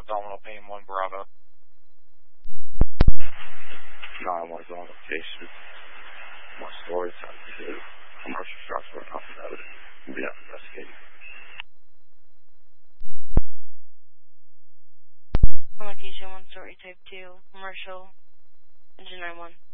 Domino Pain 1 Bravo. 9-1 is on location. More stories have to do. Commercial structure and nothing evident. We'll be out investigating. On location 1 story type 2, commercial, engine 9-1.